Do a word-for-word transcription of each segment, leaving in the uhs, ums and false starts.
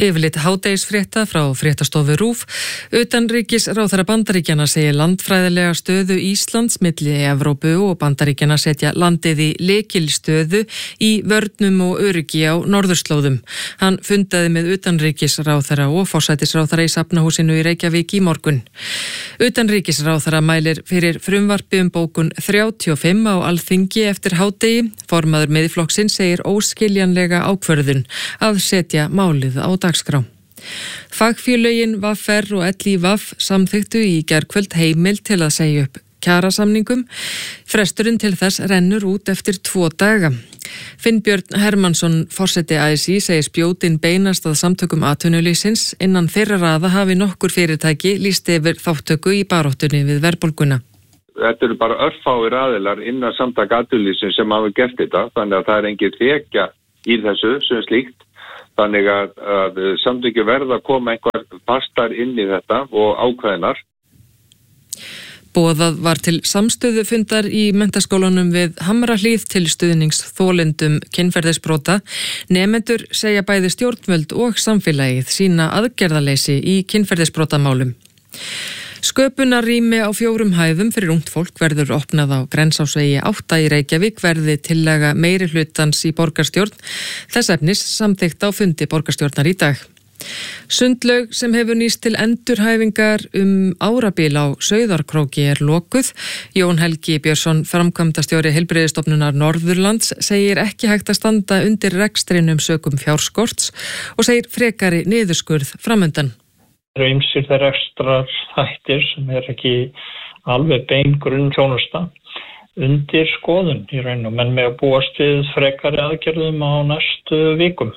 Yfirlit hádegisfrétta frá fréttastofu RÚV. Utanríkisráðherra Bandaríkjanna segir landfræðilega stöðu Íslands milli Evrópu og Bandaríkjanna setja landið í lykilstöðu í vörnum og öryggi á norðurslóðum. Hann fundaði með utanríkisráðherra og forsætisráðherra í Safnahúsinu í Reykjavík í morgun. Utanríkisráðherra mælir fyrir frumvarpi um bókun þrjátíu og fimm á Alþingi eftir hádegi. Formaður Miðflokksins segir óskiljanlega ákvörðun að setja málið á dagskrá. Fagfélögin V R og L I V samþykktu í gærkvöld heimild til að segja upp kjarasamningum. Fresturinn til þess rennur út eftir tvo daga. Finnbjörn Hermannsson, forseti A S Í, segir spjótin beinast að samtökum atvinnulífsins. Innan þeirra raða hafi nokkur fyrirtæki lýst yfir þáttöku í baráttunni við verðbólguna. Þetta eru bara örfáir aðilar innan samtaka atvinnulífsins sem hafa gert þetta, þannig að það er engin þekja í þessu sem slíkt. Þannig að, að samtöki verða að koma einhver fastar inn í þetta og ákveðnar. Boðað var til samstöðufundar í menntaskólanum við Hamrahlíð til stuðnings þolendum kynferðisbrota. Nemendur segja bæði stjórnvöld og samfélagið sína aðgerðaleysi í kynferðisbrotamálum. Sköpunarrými á fjórum hæðum fyrir ungt fólk verður opnað á Grensásvegi átta í Reykjavík verði tillaga meiri hlutans í borgarstjórn. Þess efnis samþykkt á fundi borgarstjórnar í dag. Sundlaug sem hefur nýst til endurhæfingar um árabil á Sauðárkróki er lokuð. Jón Helgi Björnsson, framkvæmdastjóri Heilbrigðisstofnunar Norðurlands, segir ekki hægt að standa undir rekstrinum sökum fjárskorts og segir frekari niðurskurð framundan. Það eru ýmsir þeirra ekstra þættir sem er ekki alveg bein grunnþjónusta undir skoðun í raun og menn með að búast við frekari aðgerðum á næstu vikum.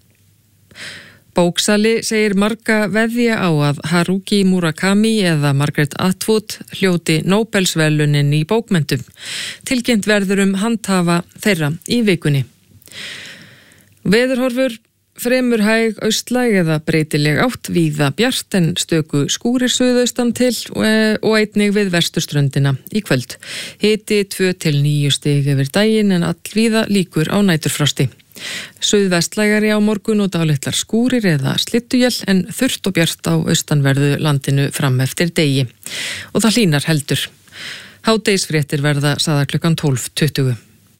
Bóksali segir marga veðja á að Haruki Murakami eða Margaret Atwood hljóti Nóbelsverðlaunin í bókmenntum. Tilkynnt verður um handhafa þeirra í vikunni. Veðurhorfur: fremur hæg austlæg eða breytileg átt, víða bjart en stöku skúrir suðaustan til og einnig við vesturströndina í kvöld. Hiti tvö til níu stig yfir daginn en allvíða líkur á næturfrosti. Suðvestlægari á morgun og dálitlar skúrir eða slittuél en þurrt og bjart á austanverðu landinu fram eftir degi. Og það hlýnar heldur. Hádegisfréttir verða sagðar klukkan tólf tuttugu.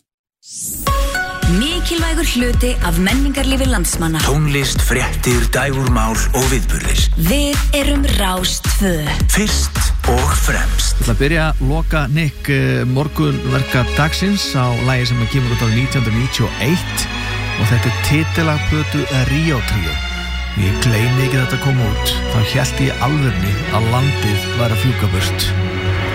Mikilvægur hluti af menningarlífi landsmanna. Tónlist, fréttir, dægurmál og viðburðir. Við erum Rás tvö. Fyrst og fremst. Ég ætla að byrja að loka Nick morgunverka dagsins á lagi sem kemur út á nítján hundruð níutíu og eitt og þetta er titilag plötu Ríó Tríó. Ég gleymi ekki þetta kom út, þá hélt ég alvörni að landið var að fjúka burt.